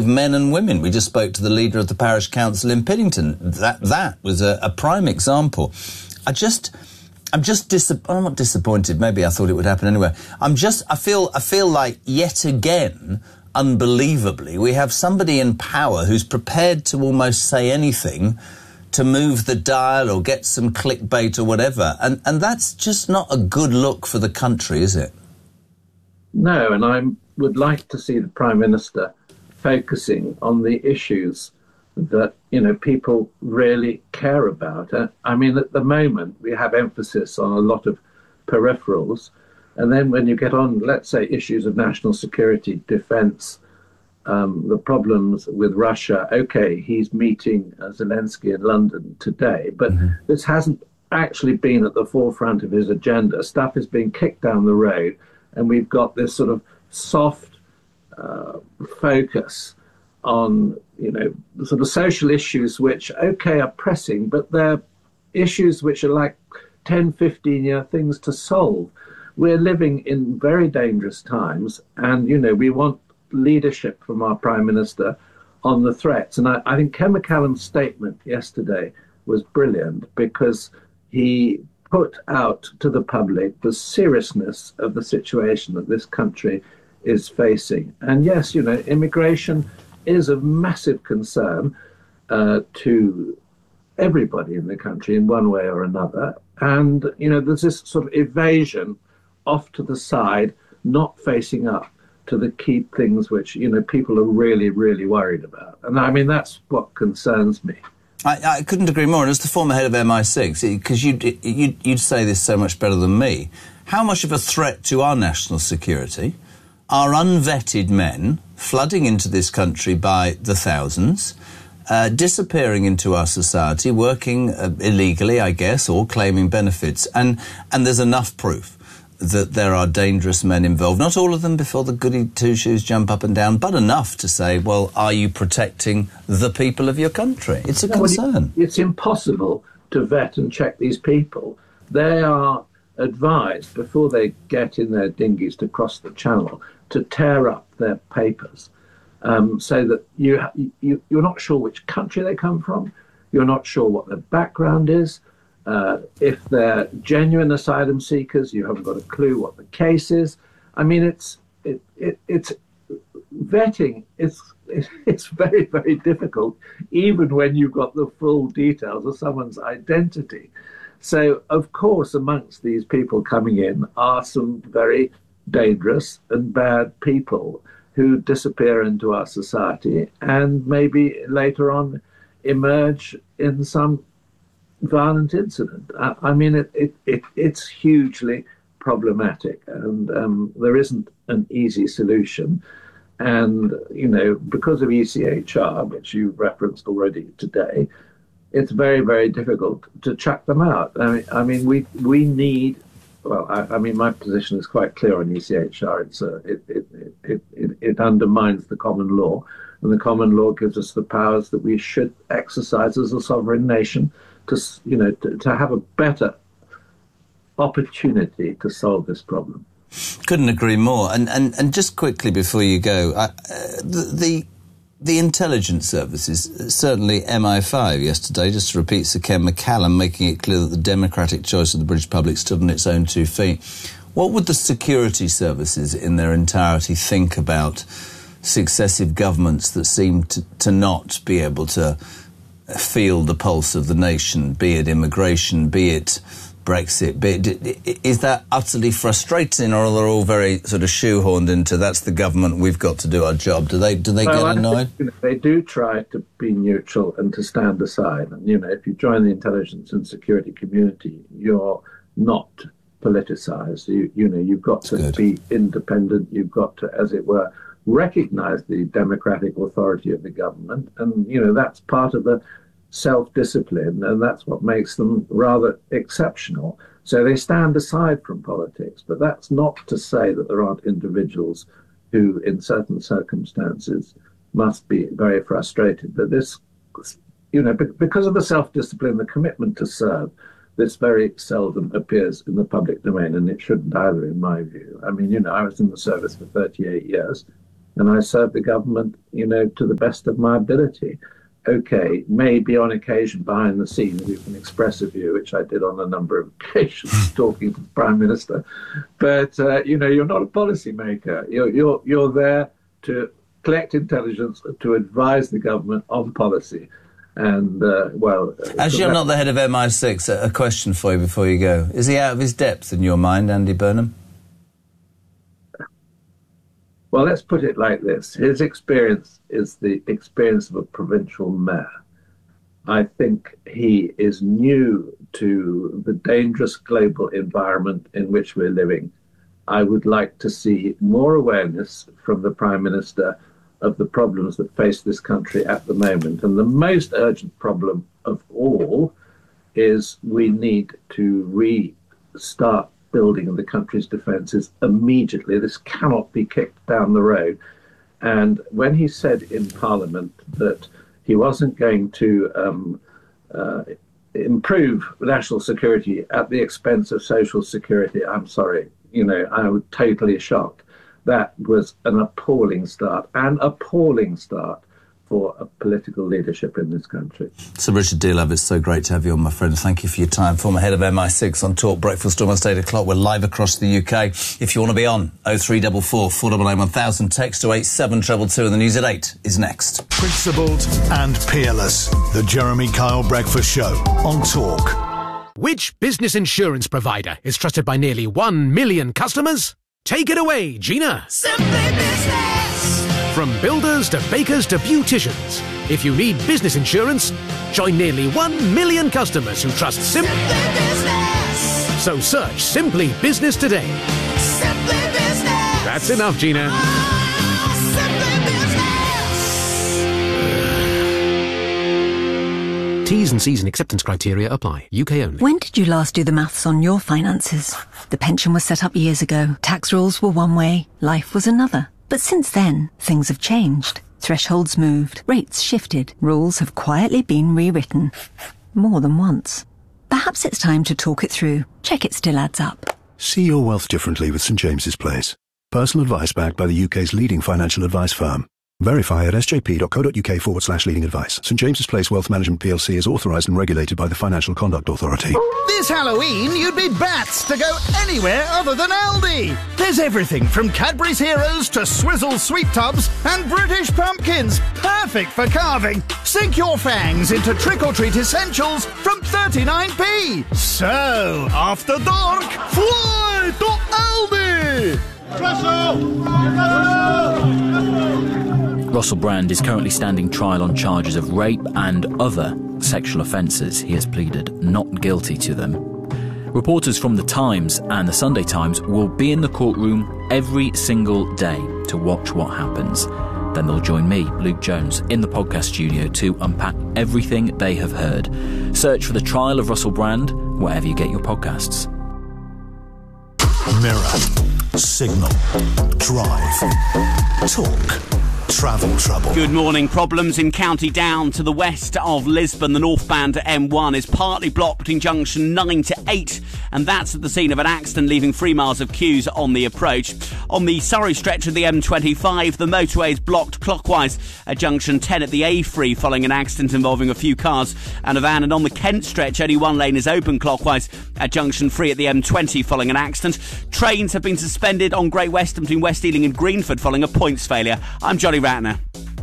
men and women. We just spoke to the leader of the parish council in Piddington. That was a prime example. I'm not disappointed. Maybe I thought it would happen anyway. I feel like yet again, unbelievably, we have somebody in power who's prepared to almost say anything to move the dial or get some clickbait or whatever. And that's just not a good look for the country, is it? No, and I would like to see the Prime Minister focusing on the issues that, people really care about. I mean, at the moment, we have emphasis on a lot of peripherals. And then when you get on, let's say, issues of national security, defense, the problems with Russia, okay, he's meeting Zelensky in London today, but this hasn't actually been at the forefront of his agenda. Stuff is being kicked down the road, and we've got this sort of soft focus on, the sort of social issues which, okay, are pressing, but they're issues which are like 10, 15-year things to solve. We're living in very dangerous times, and, we want leadership from our Prime Minister on the threats. And I think Ken McCallum's statement yesterday was brilliant, because he put out to the public the seriousness of the situation that this country is facing. And yes, immigration is of massive concern to everybody in the country in one way or another. And, there's this sort of evasion off to the side, not facing up to the key things which, people are really, really worried about. And I mean, that's what concerns me. I couldn't agree more. And as the former head of MI6, because you'd say this so much better than me, how much of a threat to our national security are unvetted men flooding into this country by the thousands, disappearing into our society, working illegally, I guess, or claiming benefits, and there's enough proof that there are dangerous men involved. Not all of them before the goody two-shoes jump up and down, but enough to say, well, are you protecting the people of your country? It's a concern. It's impossible to vet and check these people. They are advised, before they get in their dinghies to cross the channel, to tear up their papers, so that you're not sure which country they come from, you're not sure what their background is. If they're genuine asylum seekers, you haven't got a clue what the case is. I mean, it's vetting. It's very, very difficult, even when you've got the full details of someone's identity. So, of course, amongst these people coming in are some very dangerous and bad people who disappear into our society and maybe later on emerge in some violent incident. I mean, it's hugely problematic, and there isn't an easy solution. And, because of ECHR, which you referenced already today, it's very, very difficult to track them out. I mean, we need, well, I mean, my position is quite clear on ECHR. It undermines the common law, and the common law gives us the powers that we should exercise as a sovereign nation to have a better opportunity to solve this problem. Couldn't agree more. And just quickly before you go, the intelligence services, certainly MI5 yesterday, just to repeat Sir Ken McCallum, making it clear that the democratic choice of the British public stood on its own 2 feet. What would the security services in their entirety think about successive governments that seem to not be able to feel the pulse of the nation, be it immigration, be it Brexit? Is that utterly frustrating, or are they all very sort of shoehorned into that's the government, we've got to do our job? Do they get annoyed? They do try to be neutral and to stand aside. And, if you join the intelligence and security community, you're not politicised. You've got to be independent. You've got to, as it were, recognise the democratic authority of the government. And, that's part of the self-discipline, and that's what makes them rather exceptional. So they stand aside from politics, but that's not to say that there aren't individuals who, in certain circumstances, must be very frustrated. But this, because of the self-discipline, the commitment to serve, this very seldom appears in the public domain, and it shouldn't either, in my view. I mean, I was in the service for 38 years, and I serve the government, to the best of my ability. Okay, maybe on occasion behind the scenes you can express a view, which I did on a number of occasions talking to the Prime Minister. But, you're not a policy maker. You're there to collect intelligence, to advise the government on policy. And, As you're not the head of MI6, a question for you before you go. Is he out of his depth in your mind, Andy Burnham? Well, let's put it like this. His experience is the experience of a provincial mayor. I think he is new to the dangerous global environment in which we're living. I would like to see more awareness from the Prime Minister of the problems that face this country at the moment. And the most urgent problem of all is we need to restart building the country's defences immediately. This cannot be kicked down the road. And when he said in Parliament that he wasn't going to improve national security at the expense of social security, I'm sorry, I was totally shocked. That was an appalling start for a political leadership in this country. Sir Richard Dearlove, it's so great to have you on, my friend. Thank you for your time. Former head of MI6 on Talk Breakfast, almost 8 o'clock. We're live across the UK. If you want to be on, 0344 488 1000, text to 87222, and the news at 8 is next. Principled and peerless. The Jeremy Kyle Breakfast Show on Talk. Which business insurance provider is trusted by nearly 1 million customers? Take it away, Gina. Simply Business. From builders to bakers to beauticians, if you need business insurance, join nearly 1 million customers who trust Simply Business. So search Simply Business today. Simply Business. That's enough, Gina. T's and C's and acceptance criteria apply. UK only. When did you last do the maths on your finances? The pension was set up years ago. Tax rules were one way. Life was another. But since then, things have changed. Thresholds moved. Rates shifted. Rules have quietly been rewritten. More than once. Perhaps it's time to talk it through. Check it still adds up. See your wealth differently with St James's Place. Personal advice backed by the UK's leading financial advice firm. Verify at sjp.co.uk/leading advice. St James's Place Wealth Management PLC is authorised and regulated by the Financial Conduct Authority. This Halloween, you'd be bats to go anywhere other than Aldi. There's everything from Cadbury's Heroes to Swizzle Sweet Tubs and British pumpkins. Perfect for carving. Sink your fangs into trick-or-treat essentials from 39p. So, after dark, fly to Aldi! Russell Brand is currently standing trial on charges of rape and other sexual offences. He has pleaded not guilty to them. Reporters from The Times and The Sunday Times will be in the courtroom every single day to watch what happens. Then they'll join me, Luke Jones, in the podcast studio to unpack everything they have heard. Search for The Trial of Russell Brand wherever you get your podcasts. Mirror, Signal, Drive, Talk. Travel trouble. Good morning. Problems in County Down to the west of Lisbon. The northbound M1 is partly blocked between junction 9 to 8, and that's at the scene of an accident, leaving 3 miles of queues on the approach. On the Surrey stretch of the M25, the motorway is blocked clockwise at junction 10 at the A3 following an accident involving a few cars and a van. And on the Kent stretch, only one lane is open clockwise at junction 3 at the M20 following an accident. Trains have been suspended on Great Western between West Ealing and Greenford following a points failure. I'm Johnny Ratner.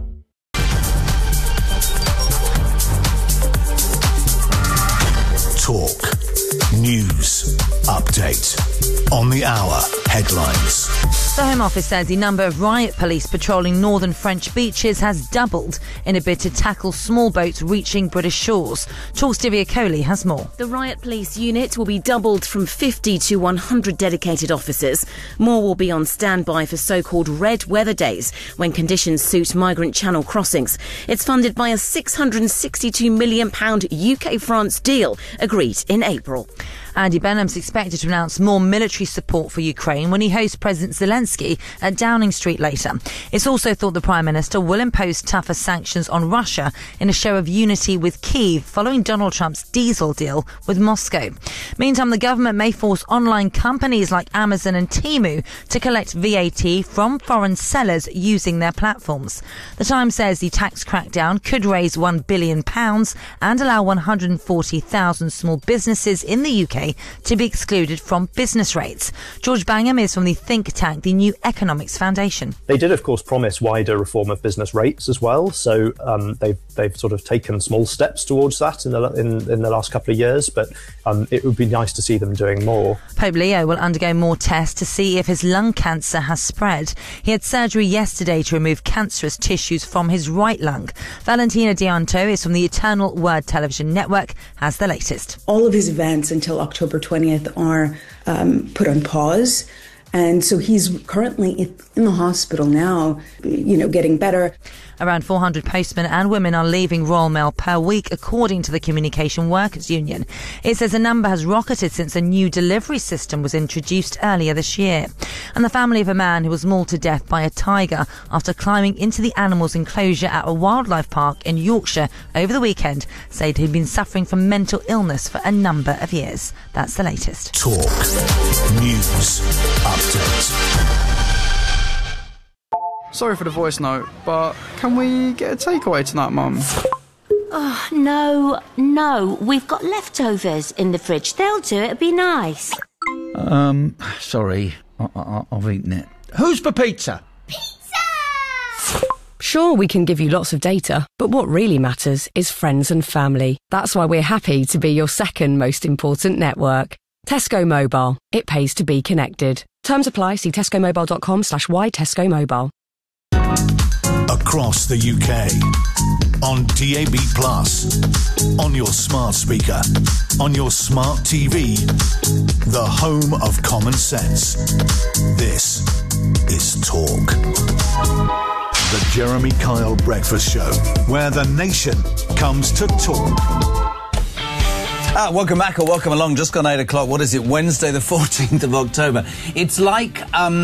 Talk. News. Update. On the hour. Headlines. The Home Office says the number of riot police patrolling northern French beaches has doubled in a bid to tackle small boats reaching British shores. Talks Divya Kohli has more. The riot police unit will be doubled from 50 to 100 dedicated officers. More will be on standby for so-called red weather days, when conditions suit migrant channel crossings. It's funded by a £662 million UK-France deal agreed in April. Andy Burnham's expected to announce more military support for Ukraine when he hosts President Zelensky Zelensky at Downing Street later. It's also thought the Prime Minister will impose tougher sanctions on Russia in a show of unity with Kyiv following Donald Trump's diesel deal with Moscow. Meantime, the government may force online companies like Amazon and Temu to collect VAT from foreign sellers using their platforms. The Times says the tax crackdown could raise £1 billion and allow 140,000 small businesses in the UK to be excluded from business rates. George Bangham is from the think tank, the New Economics Foundation. They did, of course, promise wider reform of business rates as well. So they've sort of taken small steps towards that in the last couple of years. But it would be nice to see them doing more. Pope Leo will undergo more tests to see if his lung cancer has spread. He had surgery yesterday to remove cancerous tissues from his right lung. Valentina Dianto is from the Eternal Word Television Network, has the latest. All of his events until October 20th are put on pause. And so he's currently in the hospital now, getting better. Around 400 postmen and women are leaving Royal Mail per week, according to the Communication Workers Union. It says the number has rocketed since a new delivery system was introduced earlier this year. And the family of a man who was mauled to death by a tiger after climbing into the animal's enclosure at a wildlife park in Yorkshire over the weekend said he'd been suffering from mental illness for a number of years. That's the latest. Talk News Update. Sorry for the voice note, but can we get a takeaway tonight, Mum? Oh, no. We've got leftovers in the fridge. They'll do it. It'd be nice. Sorry. I've eaten it. Who's for pizza? Sure, we can give you lots of data, but what really matters is friends and family. That's why we're happy to be your second most important network. Tesco Mobile. It pays to be connected. Terms apply. See tescomobile.com/why Tesco Mobile. Across the UK, on DAB+, on your smart speaker, on your smart TV, the home of common sense. This is Talk. The Jeremy Kyle Breakfast Show, where the nation comes to talk. Welcome back or welcome along. Just gone 8 o'clock. What is it? Wednesday, the 14th of October. It's like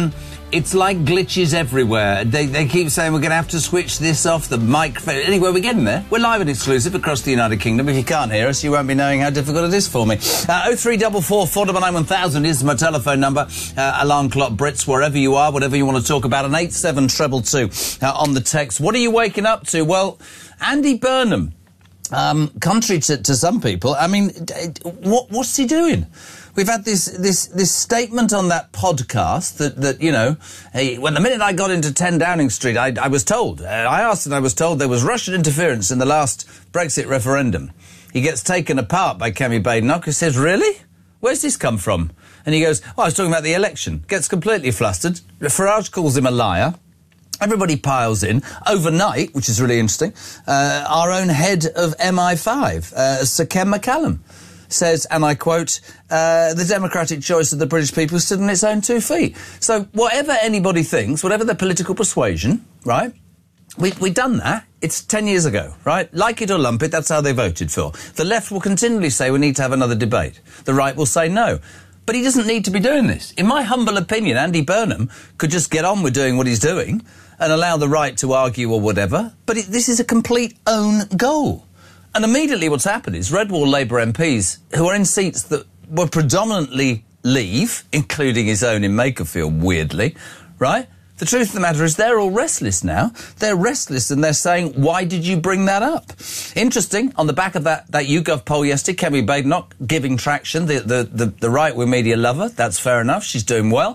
glitches everywhere. They keep saying we're going to have to switch this off, the microphone. Anyway, we're getting there. We're live and exclusive across the United Kingdom. If you can't hear us, you won't be knowing how difficult it is for me. 0344 499 1000 is my telephone number. Alarm clock Brits, wherever you are, whatever you want to talk about. And 87222 on the text. What are you waking up to? Well, Andy Burnham. Contrary to some people, I mean, what's he doing? We've had this statement on that podcast that when the minute I got into 10 Downing Street, I was told, I asked and I was told there was Russian interference in the last Brexit referendum. He gets taken apart by Kemi Badenoch, who says, really? Where's this come from? And he goes, I was talking about the election. Gets completely flustered. Farage calls him a liar. Everybody piles in. Overnight, which is really interesting, our own head of MI5, Sir Ken McCallum, says, and I quote, the democratic choice of the British people stood on its own 2 feet. So whatever anybody thinks, whatever their political persuasion, right, we've done that. It's 10 years ago, right? Like it or lump it, that's how they voted for. The left will continually say we need to have another debate. The right will say no. But he doesn't need to be doing this. In my humble opinion, Andy Burnham could just get on with doing what he's doing and allow the right to argue or whatever. But this is a complete own goal. And immediately what's happened is Red Wall Labour MPs, who are in seats that were predominantly Leave, including his own in Makerfield, weirdly, right? The truth of the matter is they're all restless now. They're restless and they're saying, why did you bring that up? Interesting, on the back of that YouGov poll yesterday, Kemi Badenoch giving traction. The right-wing media love her. That's fair enough. She's doing well.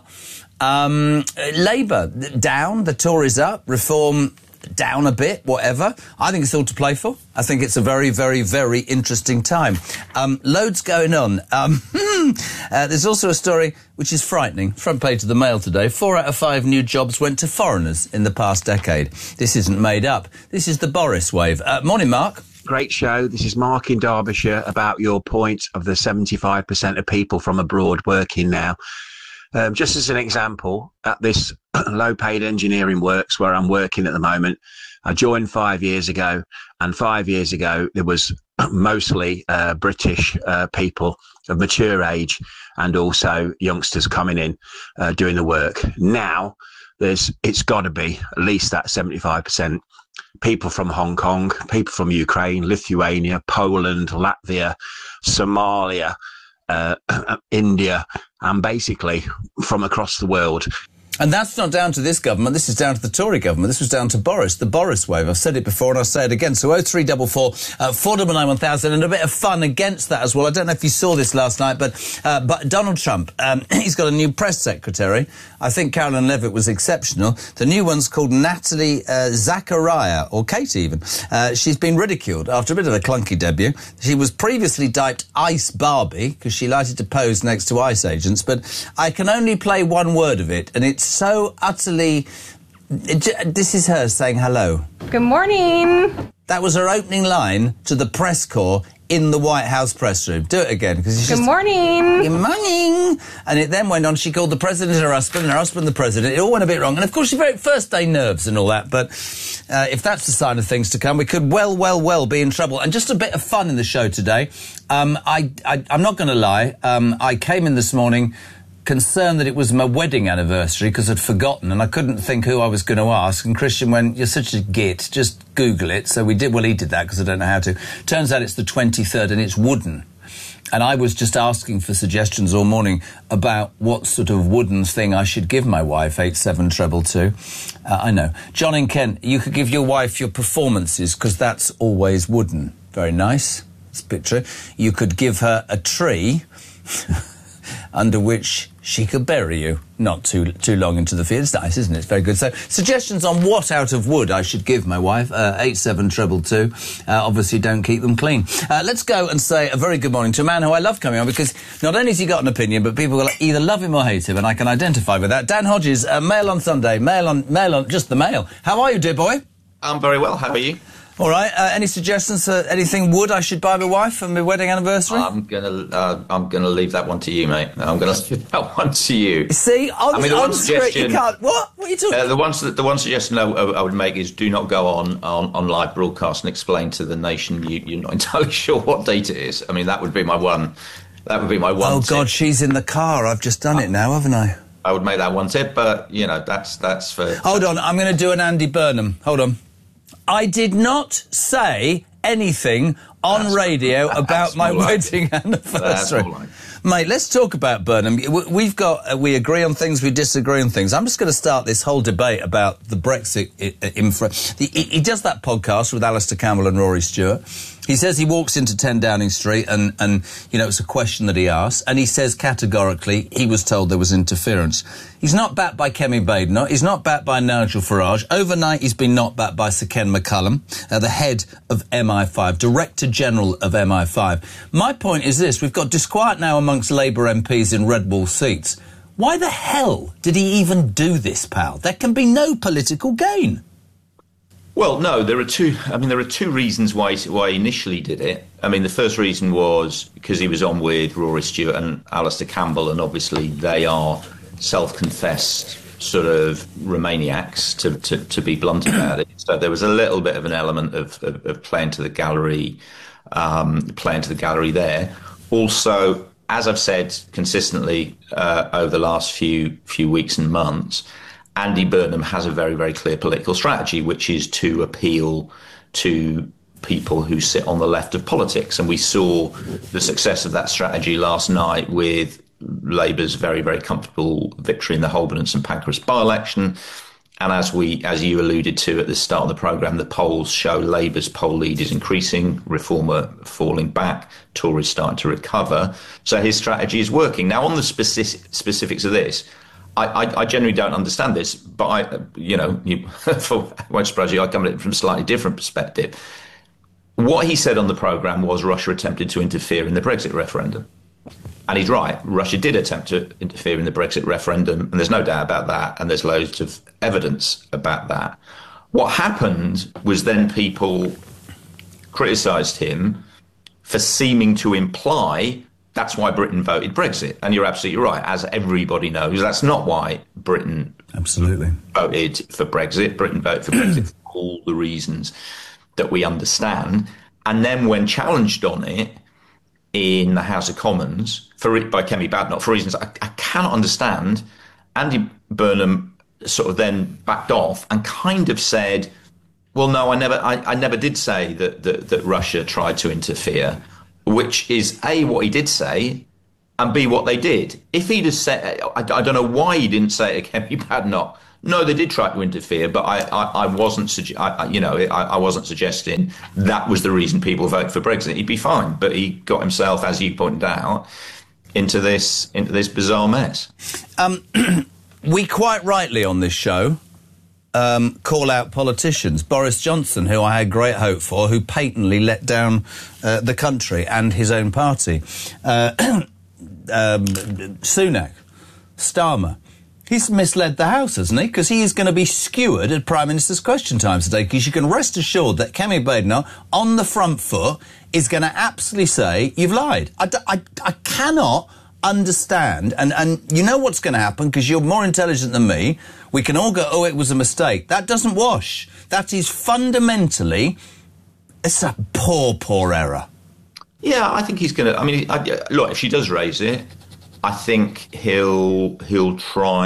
Labour, down. The Tories up. Reform, down a bit, whatever. I think it's all to play for. I think it's a very, very, very interesting time. Loads going on. There's also a story which is frightening. Front page of the Mail today. 4 out of 5 new jobs went to foreigners in the past decade. This isn't made up. This is the Boris wave. Morning, Mark. Great show. This is Mark in Derbyshire about your point of the 75% of people from abroad working now. Just as an example, at this low-paid engineering works where I'm working at the moment, I joined 5 years ago, and 5 years ago there was mostly British people of mature age, and also youngsters coming in doing the work. Now, it's got to be at least that 75%. People from Hong Kong, people from Ukraine, Lithuania, Poland, Latvia, Somalia, India, and basically from across the world. And that's not down to this government. This is down to the Tory government. This was down to Boris, the Boris wave. I've said it before and I'll say it again. So 0344 499 1000, and a bit of fun against that as well. I don't know if you saw this last night, but Donald Trump, he's got a new press secretary. I think Caroline Levitt was exceptional. The new one's called Natalie Zachariah, or Kate even. She's been ridiculed after a bit of a clunky debut. She was previously typed Ice Barbie because she liked to pose next to ICE agents, but I can only play one word of it, and it's so utterly... This is her saying hello. Good morning. That was her opening line to the press corps in the White House press room. Do it again. Good morning. Good morning. And it then went on. She called the president her husband and her husband the president. It all went a bit wrong. And, of course, she very first day nerves and all that. But if that's the sign of things to come, we could well be in trouble. And just a bit of fun in the show today. I'm not going to lie. I came in this morning concerned that it was my wedding anniversary because I'd forgotten and I couldn't think who I was going to ask. And Christian went, "You're such a git, just Google it." So we did. Well, he did that because I don't know how to. Turns out it's the 23rd and it's wooden. And I was just asking for suggestions all morning about what sort of wooden thing I should give my wife, 87222. I know. John in Kent, you could give your wife your performances because that's always wooden. Very nice. This picture. You could give her a tree under which she could bury you. Not too long into the field. It's nice, isn't it? It's very good. So, suggestions on what out of wood I should give my wife, 87222. Obviously, don't keep them clean. Let's go and say a very good morning to a man who I love coming on, because not only has he got an opinion, but people will either love him or hate him, and I can identify with that. Dan Hodges, Mail on Sunday, Mail on, just the Mail. How are you, dear boy? I'm very well. How are you? All right. Any suggestions for anything wood I should buy my wife for my wedding anniversary? I'm gonna leave that one to you, mate. I'm gonna leave that one to you. See, the one suggestion. You can't. What are you talking? The one suggestion I would make is do not go on live broadcast and explain to the nation you're not entirely sure what date it is. I mean, that would be my one. That would be my one. Oh tip. God, she's in the car. I've just done it now, haven't I? I would make that one tip, but that's for. Hold on, I'm going to do an Andy Burnham. Hold on. I did not say anything on radio about my wedding anniversary. Mate, let's talk about Burnham. We agree on things, we disagree on things. I'm just going to start this whole debate about the Brexit infra. He does that podcast with Alistair Campbell and Rory Stewart. He says he walks into 10 Downing Street and it's a question that he asks, and he says categorically he was told there was interference. He's not backed by Kemi Badenoch. He's not backed by Nigel Farage. Overnight, he's been not backed by Sir Ken McCullum, the head of MI5, Director General of MI5. My point is this. We've got disquiet now amongst Labour MPs in red wall seats. Why the hell did he even do this, pal? There can be no political gain. Well, no, there are two reasons why he initially did it. I mean, the first reason was because he was on with Rory Stewart and Alistair Campbell, and obviously they are self-confessed sort of Remainiacs, to be blunt about it. So there was a little bit of an element of playing to the gallery there. Also, as I've said consistently over the last few weeks and months, Andy Burnham has a very, very clear political strategy, which is to appeal to people who sit on the left of politics. And we saw the success of that strategy last night with Labour's very, very comfortable victory in the Holborn and St Pancras by-election. And as you alluded to at the start of the programme, the polls show Labour's poll lead is increasing, Reformer falling back, Tories starting to recover. So his strategy is working. Now, on the specifics of this, I generally don't understand this, but won't surprise you, I come at it from a slightly different perspective. What he said on the programme was Russia attempted to interfere in the Brexit referendum. And he's right. Russia did attempt to interfere in the Brexit referendum, and there's no doubt about that, and there's loads of evidence about that. What happened was then people criticised him for seeming to imply that's why Britain voted Brexit. And you're absolutely right. As everybody knows, that's not why Britain voted for Brexit. Britain voted for Brexit for all the reasons that we understand. And then when challenged on it in the House of Commons by Kemi Badenoch, for reasons I cannot understand, Andy Burnham sort of then backed off and kind of said, well, no, I never did say that Russia tried to interfere, which is A, what he did say, and B, what they did. If he'd have said, I don't know why he didn't say it to Kemi Badenoch, no, they did try to interfere, but I wasn't suggesting that was the reason people vote for Brexit. He'd be fine, but he got himself, as you pointed out, into this bizarre mess. We quite rightly on this show call out politicians. Boris Johnson, who I had great hope for, who patently let down the country and his own party. Sunak, Starmer. He's misled the House, hasn't he? Because he is going to be skewered at Prime Minister's Question Time today, because you can rest assured that Kemi Badenoch, on the front foot, is going to absolutely say, you've lied. I cannot understand, and you know what's going to happen, because you're more intelligent than me. We can all go, oh, it was a mistake. That doesn't wash. That is fundamentally, it's a poor error. Yeah, I think he's going to, I mean, look, if she does raise it, I think he's going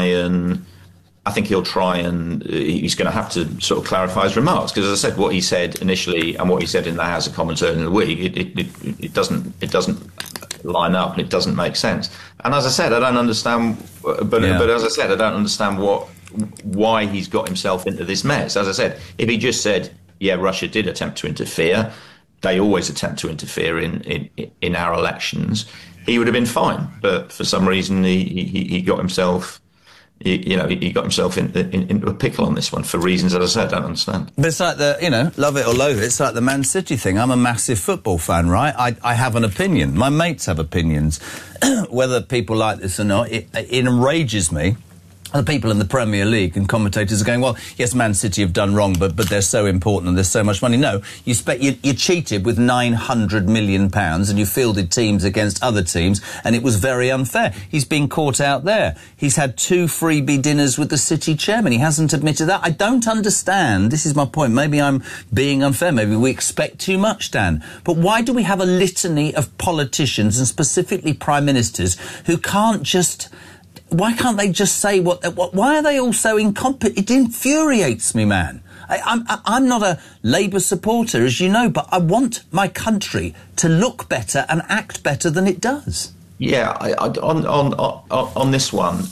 to have to sort of clarify his remarks, because, as I said, what he said initially and what he said in the House of Commons earlier in the week, it doesn't line up and it doesn't make sense. And as I said, I don't understand, but as I said, I don't understand why he's got himself into this mess. As I said, if he just said, yeah, Russia did attempt to interfere, they always attempt to interfere in our elections, he would have been fine. But for some reason, he got himself, he got himself into a pickle on this one for reasons that, as I said, I don't understand. But it's like love it or loathe it, it's like the Man City thing. I'm a massive football fan, right? I have an opinion. My mates have opinions. Whether people like this or not, it enrages me. The people in the Premier League and commentators are going, well, yes, Man City have done wrong, but they're so important and there's so much money. No, you cheated with £900 million and you fielded teams against other teams, and it was very unfair. He's been caught out there. He's had 2 freebie dinners with the City chairman. He hasn't admitted that. I don't understand. This is my point. Maybe I'm being unfair. Maybe we expect too much, Dan. But why do we have a litany of politicians, and specifically prime ministers, who can't just... Why can't they just say what? Why are they all so incompetent? It infuriates me, man. I'm not a Labour supporter, as you know, but I want my country to look better and act better than it does. Yeah, on this one,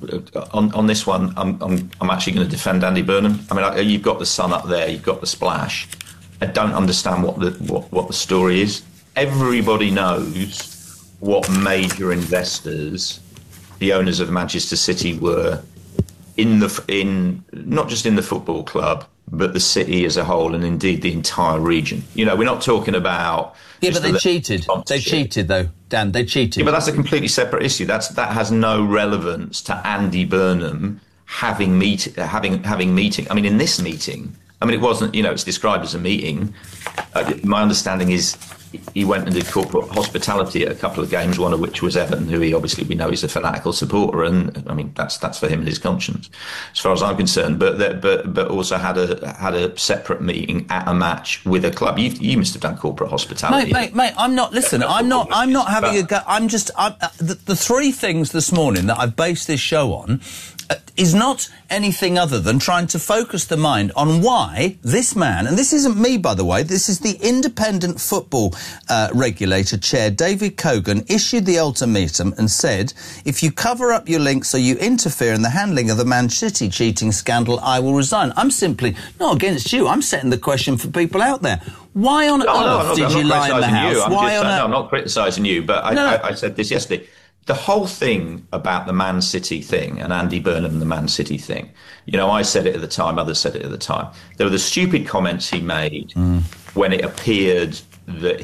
I'm actually going to defend Andy Burnham. I mean, you've got the Sun up there, you've got the Splash. I don't understand what the story is. Everybody knows what major investors the owners of Manchester City were in not just in the football club, but the city as a whole, and indeed the entire region. We're not talking about... Yeah, but they cheated. They cheated, though, Dan. They cheated. Yeah, but that's a completely separate issue. That has no relevance to Andy Burnham having meeting. I mean, in this meeting, I mean, it wasn't, it's described as a meeting. My understanding is he went and did corporate hospitality at a couple of games, one of which was Everton, who we know he's a fanatical supporter, and I mean that's for him and his conscience, as far as I'm concerned. But also had a separate meeting at a match with a club. You must have done corporate hospitality, mate. I'm not. Listen, I'm not having a go. The 3 things this morning that I've based this show on is not anything other than trying to focus the mind on why this man, and this isn't me, by the way, this is the independent football regulator chair, David Cogan, issued the ultimatum and said, if you cover up your links or you interfere in the handling of the Man City cheating scandal, I will resign. I'm simply not against you. I'm setting the question for people out there. Why on earth did you lie in the House? I'm not criticising you, but I said this yesterday. The whole thing about the Man City thing and Andy Burnham and the Man City thing, I said it at the time, others said it at the time. There were the stupid comments he made when it appeared that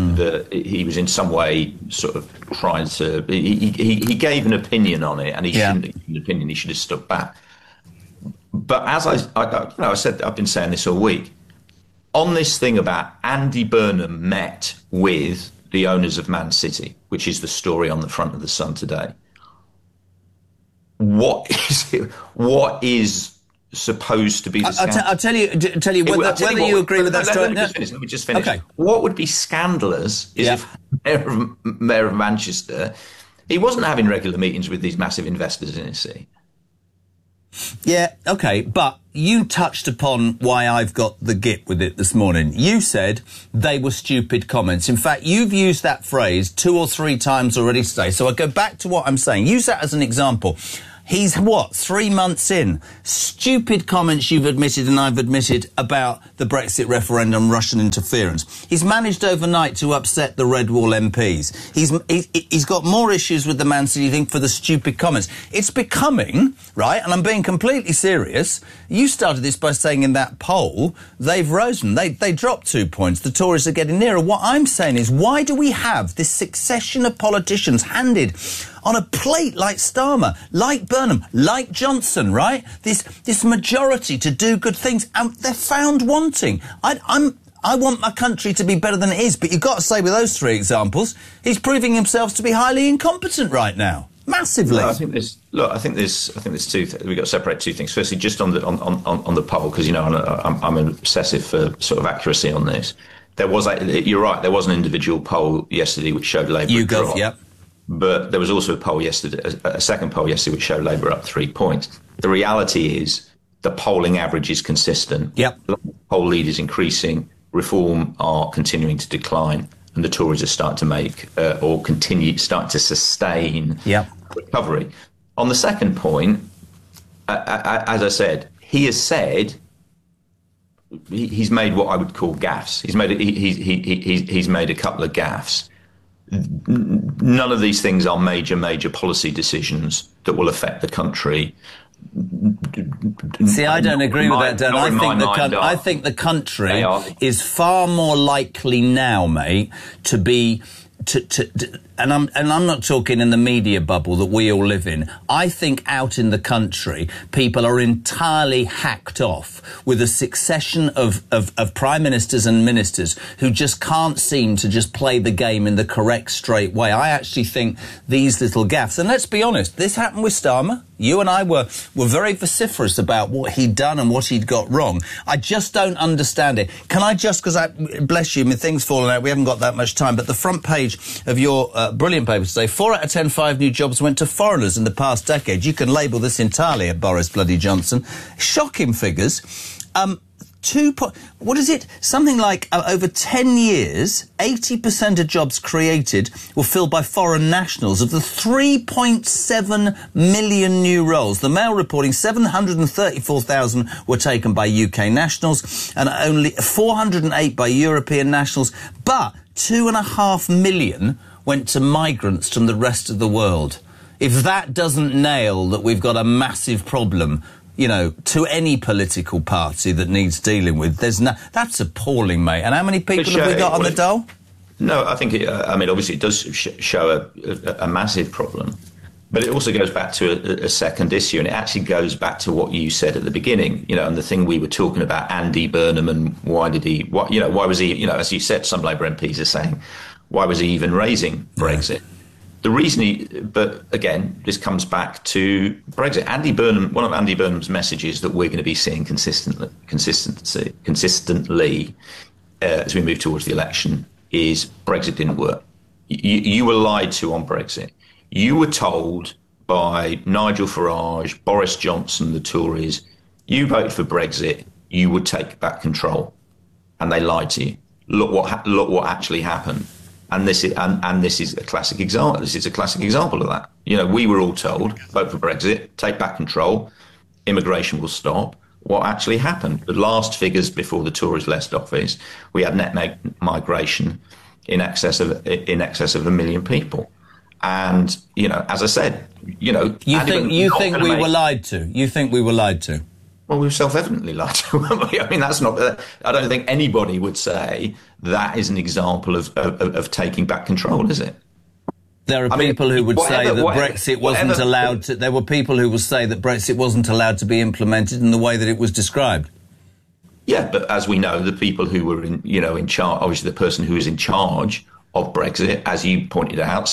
he was in some way sort of trying to... He gave an opinion on it, and he shouldn't have given an opinion. He should have stuck back. But as I said, I've been saying this all week, on this thing about Andy Burnham met with the owners of Man City, which is the story on the front of the Sun today. What is supposed to be the scandal. I'll tell you whether you agree with that story. Let me just finish. Okay. What would be scandalous is if Mayor of Manchester, he wasn't having regular meetings with these massive investors in his city. Yeah, okay, but you touched upon why I've got the git with it this morning. You said they were stupid comments. In fact, you've used that phrase 2 or 3 times already today. So I go back to what I'm saying. Use that as an example. He's, 3 months in? Stupid comments you've admitted and I've admitted about the Brexit referendum, Russian interference. He's managed overnight to upset the Red Wall MPs. He's got more issues with the Man City thing for the stupid comments. It's becoming, right, and I'm being completely serious, you started this by saying in that poll, they've risen. They dropped 2 points. The Tories are getting nearer. What I'm saying is, why do we have this succession of politicians handed on a plate like Starmer, like Burnham, like Johnson, right? This majority to do good things, and they're found wanting. I want my country to be better than it is, but you've got to say with those 3 examples, he's proving himself to be highly incompetent right now. Massively. Well, I think there's two. We've got to separate 2 things. Firstly, just on the poll, because I'm obsessive for sort of accuracy on this. You're right. There was an individual poll yesterday which showed Labour. YouGov, yep. But there was also a second poll yesterday which showed Labour up 3 points. The reality is the polling average is consistent. Yep. The poll lead is increasing. Reform are continuing to decline, and the Tories are starting to make starting to sustain recovery. On the second point, as I said, he has said he's made what I would call gaffes. He's made a couple of gaffes. None of these things are major policy decisions that will affect the country. See, I don't agree with that, Dan. I think the country is far more likely now, mate, to be and I'm not talking in the media bubble that we all live in. I think out in the country, people are entirely hacked off with a succession of prime ministers and ministers who just can't seem to just play the game in the correct, straight way. I actually think these little gaffes, and let's be honest, this happened with Starmer. You and I were very vociferous about what he'd done and what he'd got wrong. I just don't understand it. Can I just, because bless you, my thing's fallen out, we haven't got that much time, but the front page of your brilliant paper today, 4 out of 10 5 new jobs went to foreigners in the past decade. You can label this entirely at Boris bloody Johnson. Shocking figures. What is it? Something like over 10 years, 80% of jobs created were filled by foreign nationals. Of the 3.7 million new roles, the Mail reporting 734,000 were taken by UK nationals and only 408 by European nationals, but 2.5 million went to migrants from the rest of the world. If that doesn't nail that we've got a massive problem, to any political party that needs dealing with, that's appalling, mate. And how many people have we got on the dole? No, I think, obviously it does show a massive problem. But it also goes back to a second issue, and it actually goes back to what you said at the beginning, and the thing we were talking about, Andy Burnham, and why was he, as you said, some Labour MPs are saying, why was he even raising Brexit? The reason but again, this comes back to Brexit. Andy Burnham, one of Andy Burnham's messages that we're going to be seeing consistently as we move towards the election is Brexit didn't work. You were lied to on Brexit. You were told by Nigel Farage, Boris Johnson, the Tories, you vote for Brexit, you would take back control, and they lied to you. Look what actually happened. And this is a classic example. This is a classic example of that. We were all told, vote for Brexit, take back control, immigration will stop. What actually happened? The last figures before the Tories left office, we had net migration in excess of 1 million people. And as I said, you think we were lied to? You think we were lied to? Well, we were self-evidently lied to, weren't we? I mean, that's not. I don't think anybody would say that is an example of taking back control, is it? There are people who would say that Brexit wasn't allowed to. There were people who would say that Brexit wasn't allowed to be implemented in the way that it was described. Yeah, but as we know, the people who were in charge, obviously the person who was in charge of Brexit, as you pointed out, said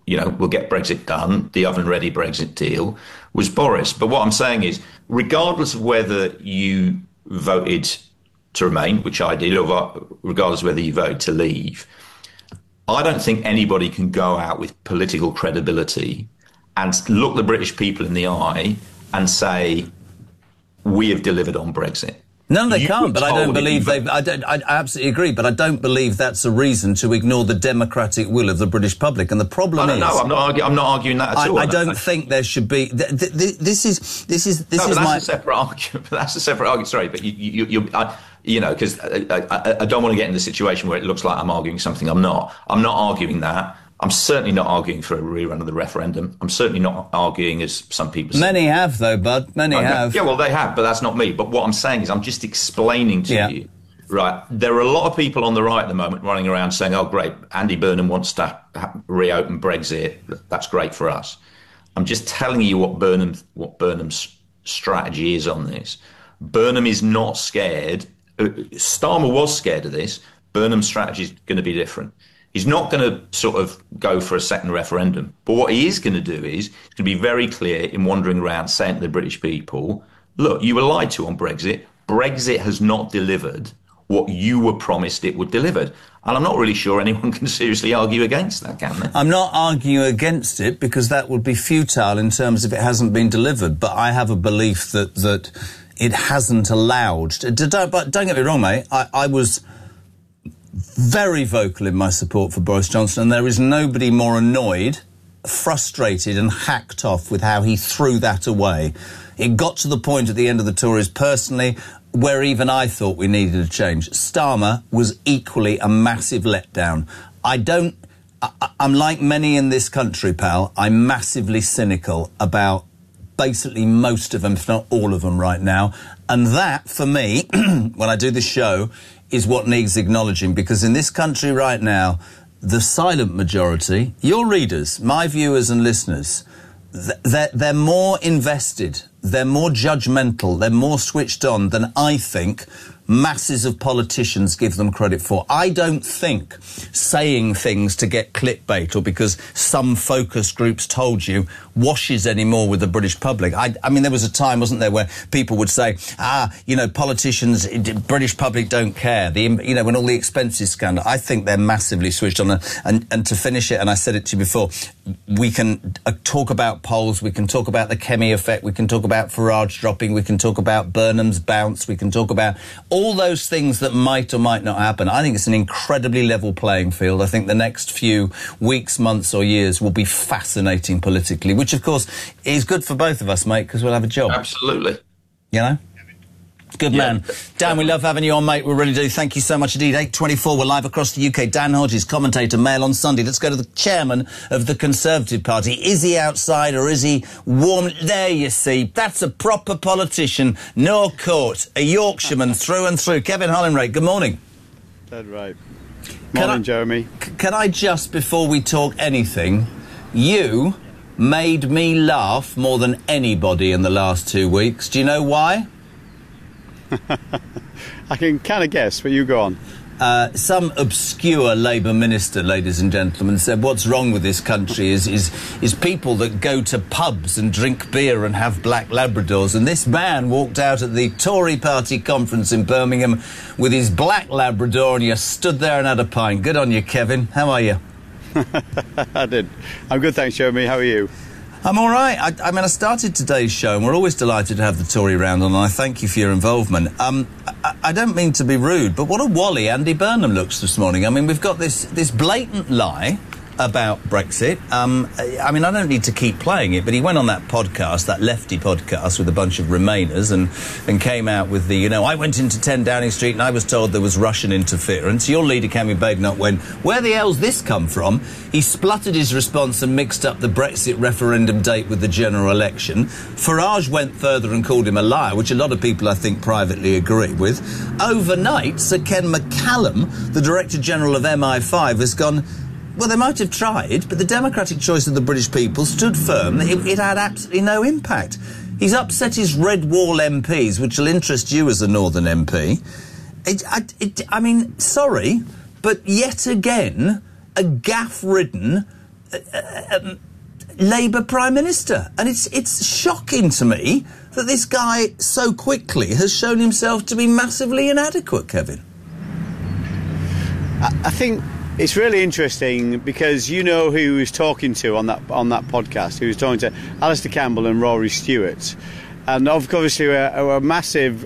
we'll get Brexit done, the oven-ready Brexit deal, was Boris. But what I'm saying is, regardless of whether you voted to remain, which I did, or regardless of whether you voted to leave, I don't think anybody can go out with political credibility and look the British people in the eye and say, we have delivered on Brexit. No, they can't, but I don't believe they've... I absolutely agree, but I don't believe that's a reason to ignore the democratic will of the British public. And the problem is... No, I'm not arguing that at all. I don't think there should be... This is that's my... a separate argument. That's a separate argument. Sorry, but because I don't want to get in the situation where it looks like I'm arguing something I'm not. I'm not arguing that. I'm certainly not arguing for a rerun of the referendum. I'm certainly not arguing, as some people say. Many have, though, Bud. Many have. Yeah, well, they have, but that's not me. But what I'm saying is I'm just explaining to you, right, there are a lot of people on the right at the moment running around saying, oh, great, Andy Burnham wants to reopen Brexit. That's great for us. I'm just telling you what Burnham's strategy is on this. Burnham is not scared. Starmer was scared of this. Burnham's strategy is going to be different. He's not going to sort of go for a second referendum. But what he is going to do is he's going to be very clear in wandering around saying to the British people, look, you were lied to on Brexit. Brexit has not delivered what you were promised it would deliver. And I'm not really sure anyone can seriously argue against that, can they? I'm not arguing against it because that would be futile in terms of it hasn't been delivered. But I have a belief that it hasn't allowed... But don't get me wrong, mate. I was... very vocal in my support for Boris Johnson, and there is nobody more annoyed, frustrated and hacked off with how he threw that away. It got to the point at the end of the Tories, personally, where even I thought we needed a change. Starmer was equally a massive letdown. I'm like many in this country, pal. I'm massively cynical about basically most of them, if not all of them right now. And that, for me, when I do this show, is what needs acknowledging, because in this country right now, the silent majority, your readers, my viewers and listeners, they're more invested, they're more judgmental, they're more switched on than I think masses of politicians give them credit for. I don't think saying things to get clickbait or because some focus groups told you washes anymore with the British public. I mean, there was a time, wasn't there, where people would say, politicians, British public don't care. When all the expenses scandal, I think they're massively switched on. And to finish it, and I said it to you before, we can talk about polls, we can talk about the Kemi effect, we can talk about Farage dropping, we can talk about Burnham's bounce, we can talk about all those things that might or might not happen. I think it's an incredibly level playing field. I think the next few weeks, months or years will be fascinating politically, which of course is good for both of us, mate, because we'll have a job. Absolutely. You know? Good man. Dan, we love having you on, mate. We really do. Thank you so much indeed. 8:24, we're live across the UK. Dan Hodges, commentator, Mail on Sunday. Let's go to the chairman of the Conservative Party. Is he outside or is he warm? There you see. That's a proper politician. No court. A Yorkshireman through and through. Kevin Hollinrake, good morning. That's right. Morning, Jeremy. Can I just, before we talk anything, you made me laugh more than anybody in the last 2 weeks. Do you know why? I can kind of guess, but you go on. Some obscure Labour minister, ladies and gentlemen, said what's wrong with this country is people that go to pubs and drink beer and have black Labradors. And this man walked out at the Tory party conference in Birmingham with his black Labrador, and you stood there and had a pint. Good on you, Kevin. How are you? I did. I'm good, thanks, Jeremy. How are you? I'm all right. I mean, I started today's show, and we're always delighted to have the Tory round on, and I thank you for your involvement. I don't mean to be rude, but what a wally Andy Burnham looks this morning. I mean, we've got this blatant lie about Brexit. I mean, I don't need to keep playing it, but he went on that podcast, that lefty podcast with a bunch of Remainers and came out with the, I went into 10 Downing Street and I was told there was Russian interference. Your leader, Kemi Badenoch, went, where the hell's this come from? He spluttered his response and mixed up the Brexit referendum date with the general election. Farage went further and called him a liar, which a lot of people, I think, privately agree with. Overnight, Sir Ken McCallum, the Director General of MI5, has gone, well, they might have tried, but the democratic choice of the British people stood firm that it had absolutely no impact. He's upset his Red Wall MPs, which will interest you as a Northern MP. I mean, sorry, but yet again, a gaff-ridden, Labour Prime Minister. And it's shocking to me that this guy so quickly has shown himself to be massively inadequate, Kevin. I think it's really interesting because you know who he was talking to on that podcast. He was talking to Alistair Campbell and Rory Stewart. And obviously we're massive,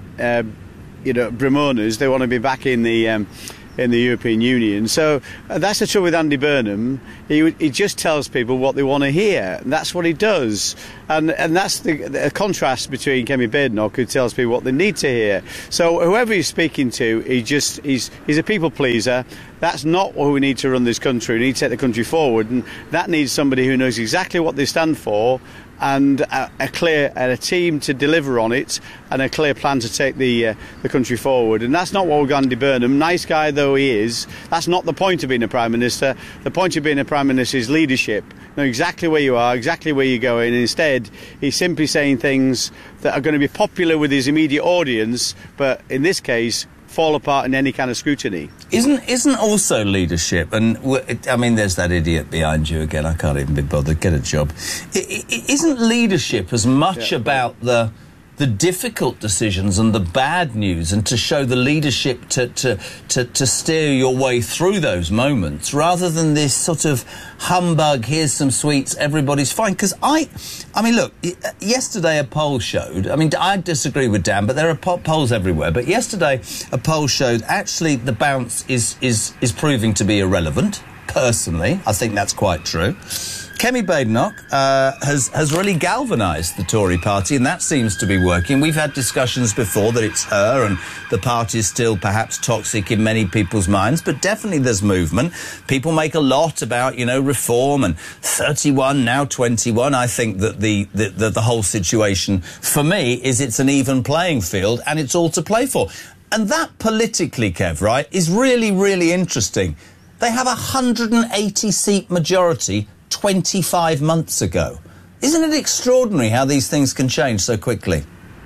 Bremoners. They want to be back in the European Union. So that's the trouble with Andy Burnham. He just tells people what they want to hear. And that's what he does. And that's the contrast between Kemi Badenoch, who tells people what they need to hear. So whoever he's speaking to, he's a people pleaser. That's not what we need to run this country. We need to take the country forward. And that needs somebody who knows exactly what they stand for, and a team to deliver on it, and a clear plan to take the country forward. And that's not what we've got Andy Burnham. Nice guy though he is, that's not the point of being a Prime Minister. The point of being a Prime Minister is leadership. Know exactly where you are, exactly where you're going. And instead, he's simply saying things that are going to be popular with his immediate audience, but in this case, fall apart in any kind of scrutiny. Isn't also leadership, and I mean, there's that idiot behind you again. I can't even be bothered. Get a job. Isn't leadership as much about the difficult decisions and the bad news, and to show the leadership to steer your way through those moments, rather than this sort of humbug, here's some sweets, everybody's fine? Because I mean, look, yesterday a poll showed, I mean, I disagree with Dan, but there are polls everywhere, but yesterday a poll showed actually the bounce is proving to be irrelevant. Personally, I think that's quite true. Kemi Badenoch has really galvanised the Tory party, and that seems to be working. We've had discussions before that it's her and the party is still perhaps toxic in many people's minds, but definitely there's movement. People make a lot about, reform and 31, now 21. I think that the whole situation, for me, is it's an even playing field and it's all to play for. And that politically, Kev, right, is really, really interesting. They have a 180-seat majority 25 months ago. Isn't it extraordinary how these things can change so quickly?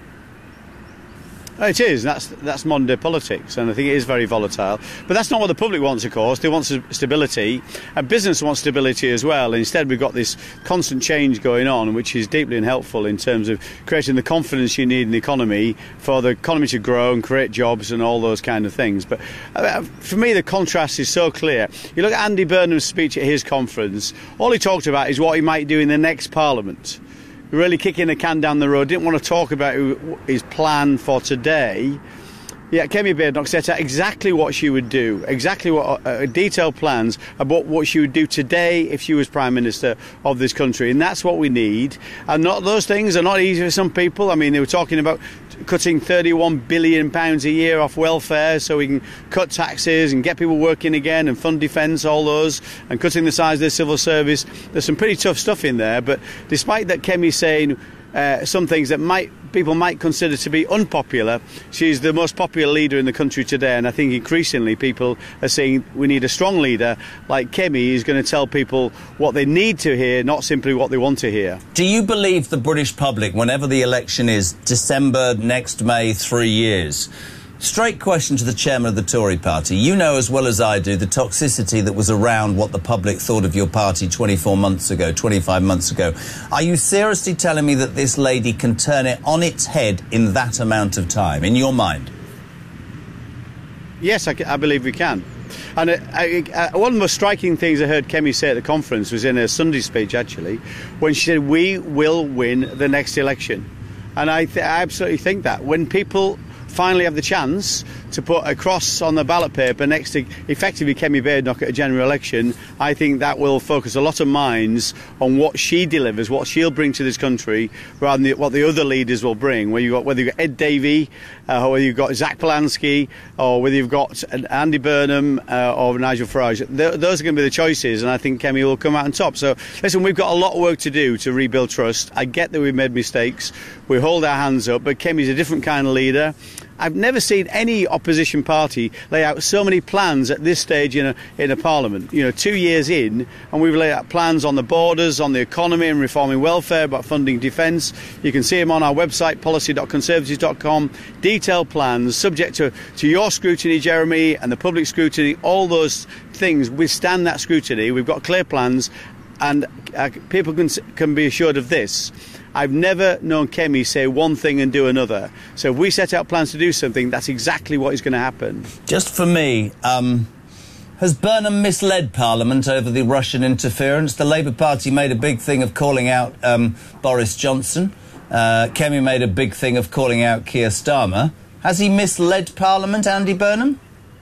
It is. That's modern day politics, and I think it is very volatile. But that's not what the public wants, of course. They want stability, and business wants stability as well. And instead, we've got this constant change going on, which is deeply unhelpful in terms of creating the confidence you need in the economy for the economy to grow and create jobs and all those kind of things. But for me, the contrast is so clear. You look at Andy Burnham's speech at his conference. All he talked about is what he might do in the next Parliament. Really kicking the can down the road, didn't want to talk about his plan for today. Yeah, Kemi Badenoch set out exactly what she would do, exactly what detailed plans about what she would do today if she was Prime Minister of this country, and that's what we need. And those things are not easy for some people. I mean, they were talking about cutting £31 billion a year off welfare so we can cut taxes and get people working again and fund defence, all those, and cutting the size of the civil service. There's some pretty tough stuff in there, but despite that, Kemi's saying some things that people might consider to be unpopular, she's the most popular leader in the country today, and I think increasingly people are saying we need a strong leader like Kemi who's going to tell people what they need to hear, not simply what they want to hear. Do you believe the British public, whenever the election is, December, next May, 3 years? Straight question to the chairman of the Tory party. You know as well as I do the toxicity that was around what the public thought of your party 24 months ago, 25 months ago. Are you seriously telling me that this lady can turn it on its head in that amount of time, in your mind? Yes, I believe we can. And one of the most striking things I heard Kemi say at the conference was in her Sunday speech, actually, when she said, we will win the next election. And I absolutely think that. When people finally have the chance to put a cross on the ballot paper next to effectively Kemi Badenoch at a general election, I think that will focus a lot of minds on what she delivers, what she'll bring to this country, rather than what the other leaders will bring. Whether you've got Ed Davey, or whether you've got Zach Polanski, or whether you've got Andy Burnham or Nigel Farage, those are going to be the choices, and I think Kemi will come out on top. So listen, we've got a lot of work to do to rebuild trust. I get that we've made mistakes. We hold our hands up, but Kemi's a different kind of leader. I've never seen any opposition party lay out so many plans at this stage in a parliament. 2 years in, and we've laid out plans on the borders, on the economy and reforming welfare, about funding defence. You can see them on our website, policy.conservatives.com. Detailed plans, subject to your scrutiny, Jeremy, and the public scrutiny. All those things withstand that scrutiny. We've got clear plans. And people can be assured of this. I've never known Kemi say one thing and do another. So if we set out plans to do something, that's exactly what is going to happen. Just for me, has Burnham misled Parliament over the Russian interference? The Labour Party made a big thing of calling out Boris Johnson. Kemi made a big thing of calling out Keir Starmer. Has he misled Parliament, Andy Burnham?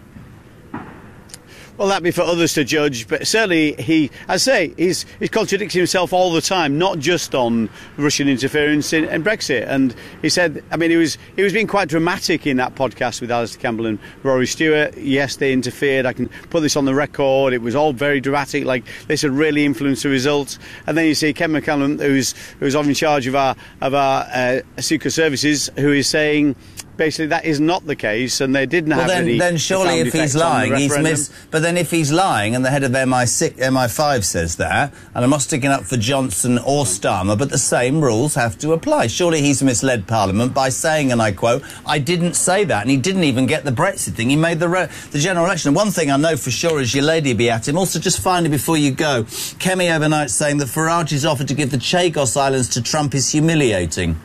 Well, that'd be for others to judge, but certainly he's contradicting himself all the time, not just on Russian interference in Brexit. And he said, I mean, he was being quite dramatic in that podcast with Alistair Campbell and Rory Stewart. Yes, they interfered. I can put this on the record. It was all very dramatic, like this had really influenced the results. And then you see Ken McCallum, who's in charge of our secret services, who is saying, basically, that is not the case, and they didn't have any. Then surely, if he's lying, he's missed. But then, if he's lying, and the head of MI5 says that, and I'm not sticking up for Johnson or Starmer, but the same rules have to apply. Surely he's misled Parliament by saying, and I quote, "I didn't say that," and he didn't even get the Brexit thing. He made the general election. And one thing I know for sure is your lady be at him. Also, just finally before you go, Kemi overnight saying that Farage's offer to give the Chagos Islands to Trump is humiliating.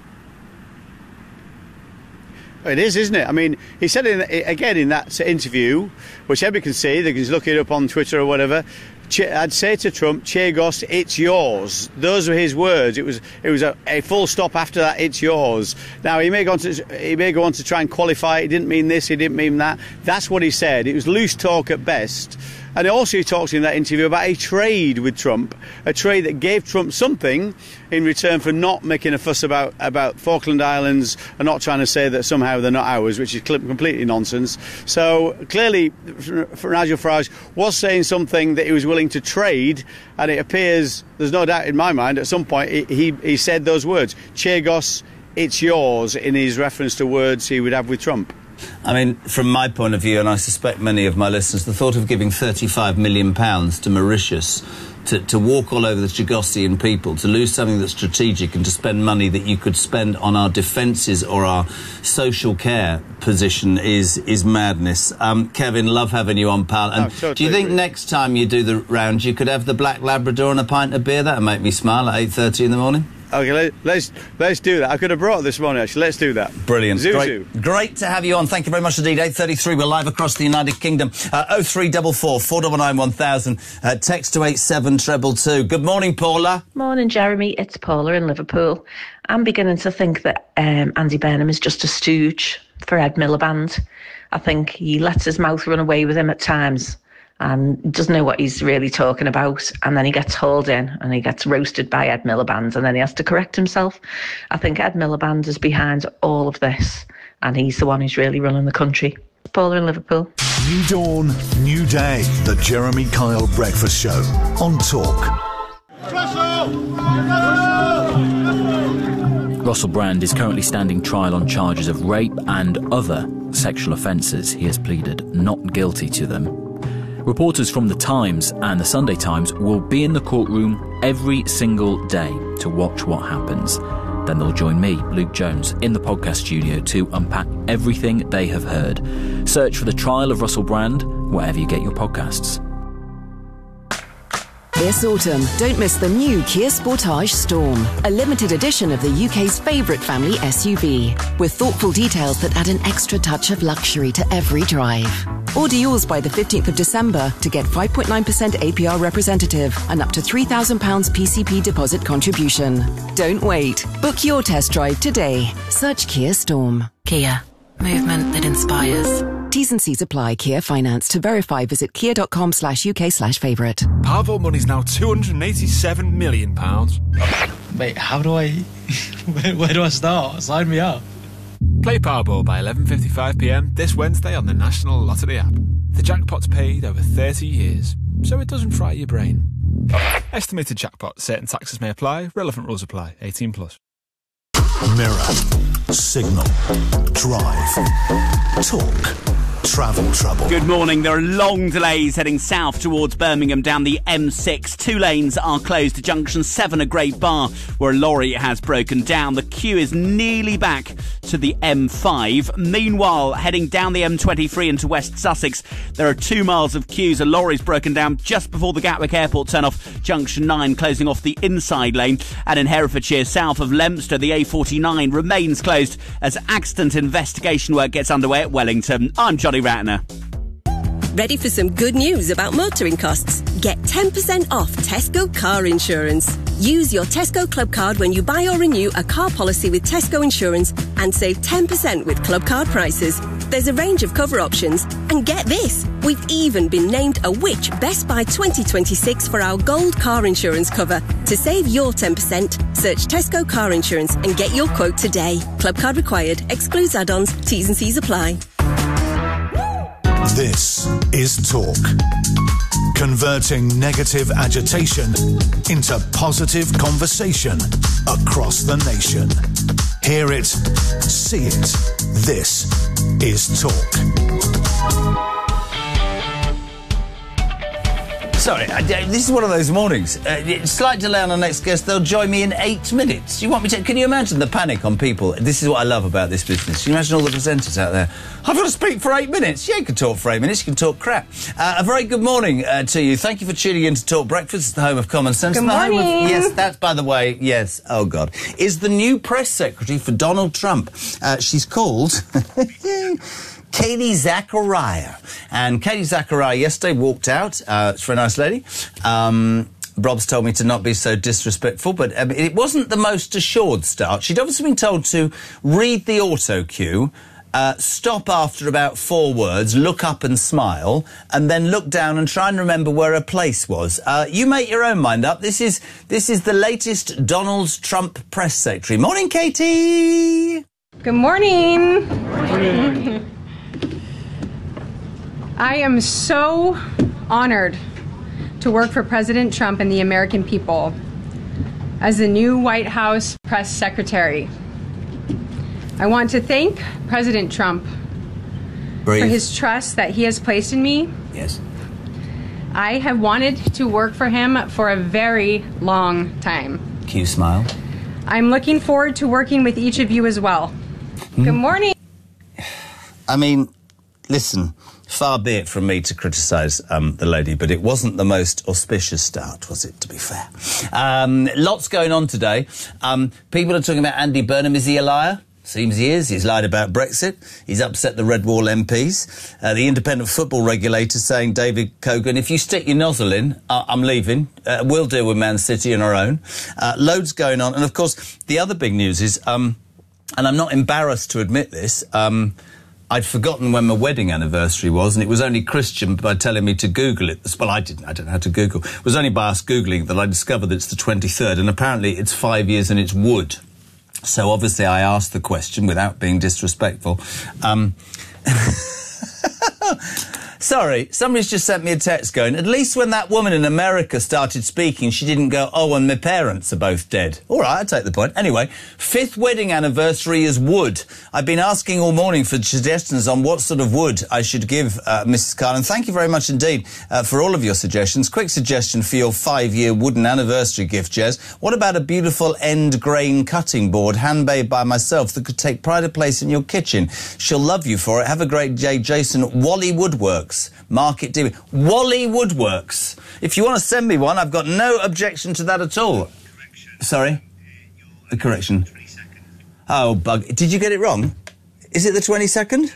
It is, isn't it? I mean, he said again in that interview, which everybody can see, they can just look it up on Twitter or whatever, I'd say to Trump, Chagos, it's yours. Those were his words. It was a full stop after that, it's yours. Now, he may go on to try and qualify it. He didn't mean this, he didn't mean that. That's what he said. It was loose talk at best. And also he talks in that interview about a trade with Trump, a trade that gave Trump something in return for not making a fuss about Falkland Islands and not trying to say that somehow they're not ours, which is completely nonsense. So clearly Nigel Farage was saying something that he was willing to trade, and it appears, there's no doubt in my mind, at some point he said those words, Chagos, it's yours, in his reference to words he would have with Trump. I mean, from my point of view, and I suspect many of my listeners, the thought of giving £35 million to Mauritius to walk all over the Chagossian people, to lose something that's strategic and to spend money that you could spend on our defences or our social care position is madness. Kevin, love having you on, pal. And do you think next time you do the round you could have the Black Labrador and a pint of beer? That'll make me smile at 8:30 in the morning. OK, let's do that. I could have brought it this morning, actually. Let's do that. Brilliant. Great to have you on. Thank you very much indeed. 8:33, we're live across the United Kingdom. 0344 499 1000. Text to 87222. Good morning, Paula. Morning, Jeremy. It's Paula in Liverpool. I'm beginning to think that Andy Burnham is just a stooge for Ed Miliband. I think he lets his mouth run away with him at times and doesn't know what he's really talking about, and then he gets hauled in and he gets roasted by Ed Miliband, and then he has to correct himself. I think Ed Miliband is behind all of this, and he's the one who's really running the country. Paula in Liverpool. New dawn, new day. The Jeremy Kyle Breakfast Show on Talk. Russell Brand is currently standing trial on charges of rape and other sexual offences. He has pleaded not guilty to them. Reporters from The Times and The Sunday Times will be in the courtroom every single day to watch what happens. Then they'll join me, Luke Jones, in the podcast studio to unpack everything they have heard. Search for The Trial of Russell Brand wherever you get your podcasts. This autumn, don't miss the new Kia Sportage Storm, a limited edition of the UK's favourite family SUV, with thoughtful details that add an extra touch of luxury to every drive. Order yours by the 15th of December to get 5.9% APR representative and up to £3,000 PCP deposit contribution. Don't wait. Book your test drive today. Search Kia Storm. Kia. Movement that inspires. T's and C's apply. Kia Finance. To verify, visit kia.com/UK/favourite. Powerball money's now £287 million. Wait, how do I... where do I start? Sign me up. Play Powerball by 11:55pm this Wednesday on the National Lottery app. The jackpot's paid over 30 years, so it doesn't fry your brain. Estimated jackpot. Certain taxes may apply. Relevant rules apply. 18+. Mirror, Signal, Drive, Talk. travel trouble. Good morning. There are long delays heading south towards Birmingham down the M6. 2 lanes are closed to junction 7 at Great Bar, where a lorry has broken down. The queue is nearly back to the M5. Meanwhile, heading down the M23 into West Sussex, there are 2 miles of queues. A lorry's broken down just before the Gatwick Airport turn-off, junction 9, closing off the inside lane. And in Herefordshire, south of Leominster, the A49 remains closed as accident investigation work gets underway at Wellington. I'm Johnny Ratner. Ready for some good news about motoring costs? Get 10% off Tesco car insurance. Use your Tesco Club card when you buy or renew a car policy with Tesco Insurance and save 10% with Club card prices. There's a range of cover options. And get this, we've even been named a Which Best Buy 2026 for our gold car insurance cover. To save your 10%, search Tesco car insurance and get your quote today. Club card required. Excludes add-ons. T's and C's apply. This is Talk. Converting negative agitation into positive conversation across the nation. Hear it, see it. This is Talk. Sorry, this is one of those mornings. Slight delay on our next guest. They'll join me in 8 minutes. You want me to? Can you imagine the panic on people? This is what I love about this business. Can you imagine all the presenters out there? I've got to speak for 8 minutes. Yeah, you can talk for 8 minutes. You can talk crap. A very good morning to you. Thank you for tuning in to Talk Breakfast. It's the home of common sense. Good morning. Yes, that's, by the way, yes, oh God, is the new press secretary for Donald Trump. She's called... Katie Zachariah. And Katie Zachariah yesterday walked out. She's a very nice lady. Rob's told me to not be so disrespectful, but it wasn't the most assured start. She'd obviously been told to read the auto cue, stop after about 4 words, look up and smile, and then look down and try and remember where her place was. You make your own mind up. This is the latest Donald Trump press secretary. Morning, Katie! Good morning. Morning. I am so honored to work for President Trump and the American people as the new White House press secretary. I want to thank President Trump for his trust that he has placed in me. Yes. I have wanted to work for him for a very long time. Cue smile. I'm looking forward to working with each of you as well. Good morning. I mean, listen, far be it from me to criticise the lady, but it wasn't the most auspicious start, was it, to be fair? Lots going on today. People are talking about Andy Burnham. Is he a liar? Seems he is. He's lied about Brexit. He's upset the Red Wall MPs. The independent football regulator saying, David Cogan, if you stick your nozzle in, I'm leaving. We'll deal with Man City on our own. Loads going on. And, of course, the other big news is, and I'm not embarrassed to admit this, I'd forgotten when my wedding anniversary was, and it was only Christian by telling me to Google it. Well, I didn't. I don't know how to Google. It was only by us Googling that I discovered that it's the 23rd, and apparently it's 5 years and it's wood. So obviously I asked the question without being disrespectful. Sorry, somebody's just sent me a text going, at least when that woman in America started speaking, she didn't go, oh, and my parents are both dead. All right, I take the point. Anyway, 5th wedding anniversary is wood. I've been asking all morning for suggestions on what sort of wood I should give Mrs. Carlin. Thank you very much indeed for all of your suggestions. Quick suggestion for your 5-year wooden anniversary gift, Jez. What about a beautiful end grain cutting board, handmade by myself, that could take pride of place in your kitchen? She'll love you for it. Have a great day, Jason. Wally Woodworks. Market dealing. Wally Woodworks. If you want to send me one, I've got no objection to that at all. Sorry? A correction. Oh, bug. Did you get it wrong? Is it the 22nd?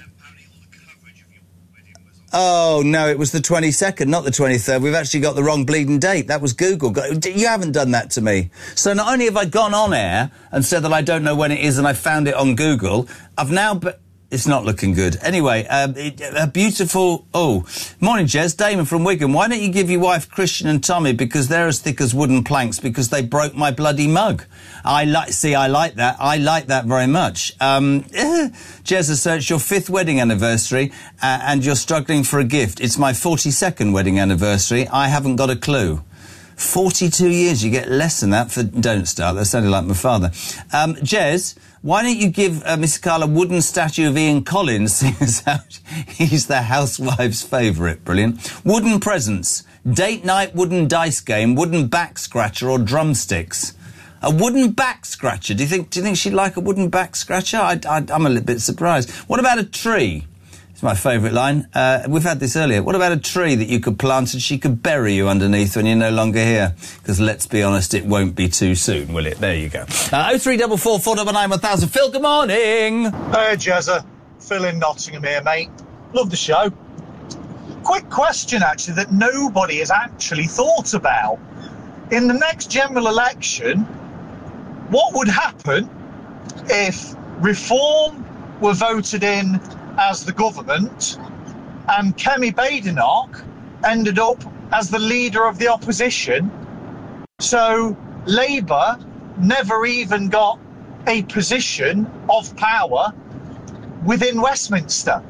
Oh, no, it was the 22nd, not the 23rd. We've actually got the wrong bleeding date. That was Google. You haven't done that to me. So not only have I gone on air and said that I don't know when it is and I found it on Google, I've now... It's not looking good. Anyway, a beautiful... Oh, morning, Jez. Damon from Wigan. Why don't you give your wife Christian and Tommy, because they're as thick as wooden planks, because they broke my bloody mug. I like that. I like that very much. Jez has searched your 5th wedding anniversary and you're struggling for a gift. It's my 42nd wedding anniversary. I haven't got a clue. 42 years, you get less than that for... Don't start, that sounded like my father. Jez, Why don't you give Mr. Kyle a wooden statue of Ian Collins, seeing as how he's the housewife's favourite? Brilliant. Wooden presents. Date night wooden dice game, wooden back scratcher or drumsticks. A wooden back scratcher. Do you think she'd like a wooden back scratcher? I'm a little bit surprised. What about a tree? It's my favourite line. We've had this earlier. What about a tree that you could plant and she could bury you underneath when you're no longer here? Because let's be honest, it won't be too soon, will it? There you go. 0344 499 1000. Phil, good morning. Hey, Jezza. Phil in Nottingham here, mate. Love the show. Quick question, actually, that nobody has actually thought about. In the next general election, what would happen if Reform were voted in as the government and Kemi Badenoch ended up as the leader of the opposition? So Labour never even got a position of power within Westminster.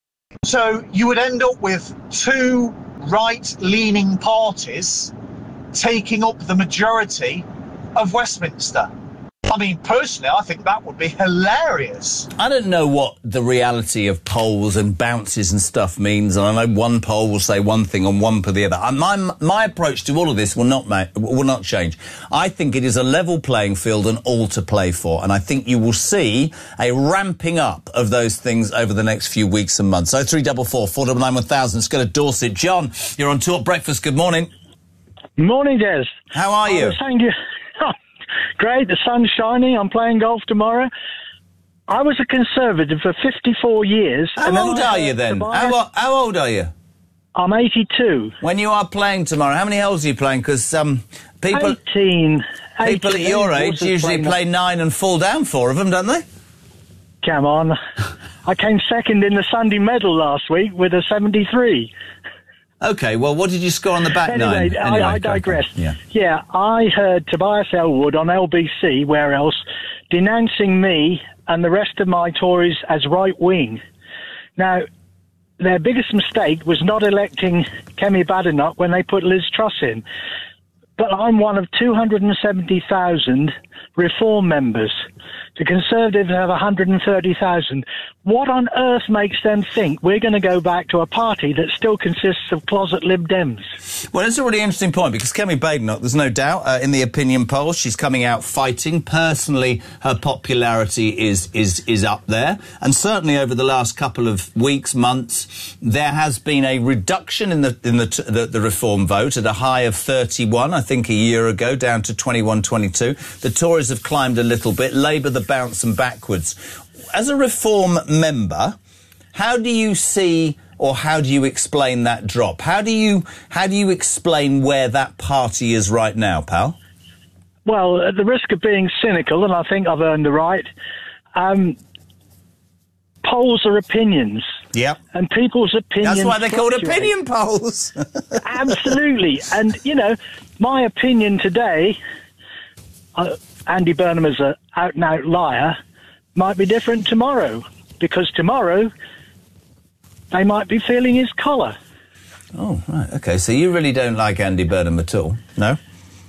So you would end up with two right-leaning parties taking up the majority of Westminster. I mean, personally, I think that would be hilarious. I don't know what the reality of polls and bounces and stuff means, and I know one poll will say one thing and one for the other. My approach to all of this will not change. I think it is a level playing field and all to play for, and I think you will see a ramping up of those things over the next few weeks and months. So 344 499 1000. Let's go to Dorset. John, you're on Talk Breakfast. Good morning. Morning, Des. How are you? Thank you. Great, the sun's shining. I'm playing golf tomorrow. I was a Conservative for 54 years. How old are you then? How old are you? I'm 82. When you are playing tomorrow, how many holes are you playing? Because people 18. People at your age usually play 9 and fall down 4 of them, don't they? Come on. I came second in the Sunday medal last week with a 73. OK, well, what did you score on the back nine? Anyway, I digress. Yeah, I heard Tobias Ellwood on LBC, where else, denouncing me and the rest of my Tories as right-wing. Now, their biggest mistake was not electing Kemi Badenoch when they put Liz Truss in. But I'm one of 270,000 Reform members. The Conservatives have 130,000. What on earth makes them think we're going to go back to a party that still consists of closet Lib Dems? Well, it's a really interesting point, because Kemi Badenoch, there's no doubt, in the opinion polls, she's coming out fighting. Personally, her popularity is up there. And certainly over the last couple of weeks, months, there has been a reduction in the Reform vote at a high of 31, I think, a year ago, down to 21, 22. The Tories have climbed a little bit. Labour, the bounce and backwards. As a Reform member, how do you see, or how do you explain that drop? How do you explain where that party is right now, pal? Well, at the risk of being cynical, and I think I've earned the right, polls are opinions. Yep. And people's opinions... That's why they're called opinion polls. Absolutely. And, you know, my opinion today, Andy Burnham is an out-and-out liar, might be different tomorrow, because tomorrow they might be feeling his collar. Oh, right. OK, so you really don't like Andy Burnham at all, no?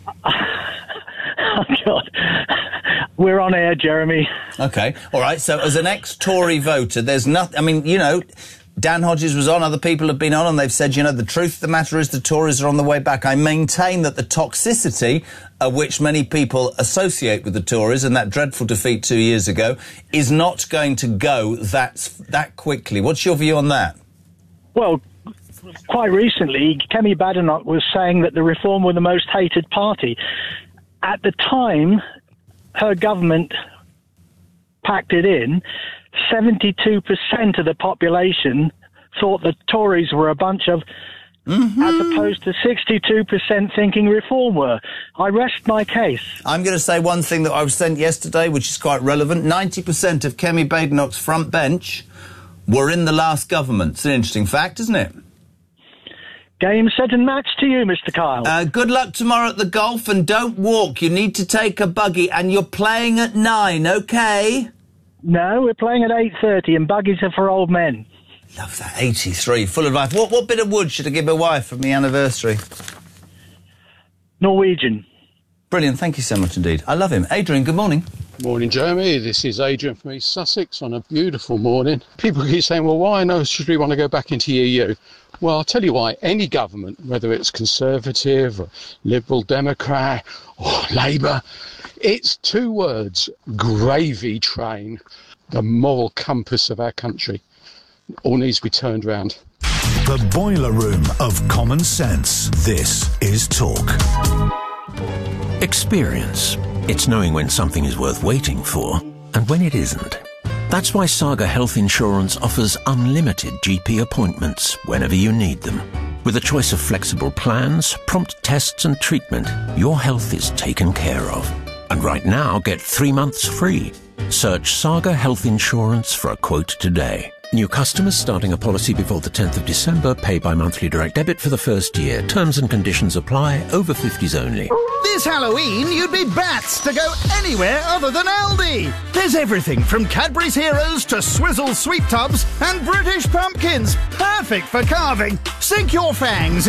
Oh, God. We're on air, Jeremy. OK, all right. So as an ex-Tory voter, there's nothing... I mean, you know, Dan Hodges was on, other people have been on, and they've said, you know, the truth of the matter is the Tories are on the way back. I maintain that the toxicity which many people associate with the Tories and that dreadful defeat 2 years ago is not going to go that quickly. What's your view on that? Well, quite recently, Kemi Badenoch was saying that the Reform were the most hated party. At the time her government packed it in, 72% of the population thought the Tories were a bunch of, as opposed to 62% thinking Reform were. I rest my case. I'm going to say one thing that I was sent yesterday, which is quite relevant. 90% of Kemi Badenoch's front bench were in the last government. It's an interesting fact, isn't it? Game, set and match to you, Mr. Kyle. Good luck tomorrow at the golf, and don't walk. You need to take a buggy, and you're playing at 9, OK? No, we're playing at 8:30, and buggies are for old men. Love that. 83, full of life. What bit of wood should I give my wife for my anniversary? Norwegian. Brilliant. Thank you so much indeed. I love him. Adrian, good morning. Morning, Jeremy. This is Adrian from East Sussex on a beautiful morning. People keep saying, well, why on earth should we want to go back into the EU? Well, I'll tell you why. Any government, whether it's Conservative or Liberal Democrat or Labour, it's two words: gravy train. The moral compass of our country all needs to be turned round. The boiler room of common sense. This is Talk. Experience. It's knowing when something is worth waiting for and when it isn't. That's why Saga Health Insurance offers unlimited GP appointments whenever you need them. With a choice of flexible plans, prompt tests and treatment, your health is taken care of. And right now, get 3 months free. Search Saga Health Insurance for a quote today. New customers starting a policy before the 10th of December pay by monthly direct debit for the first year. Terms and conditions apply. Over 50s only. This Halloween, you'd be bats to go anywhere other than Aldi. There's everything from Cadbury's Heroes to Swizzle Sweet Tubs and British Pumpkins. Perfect for carving. Sink your fangs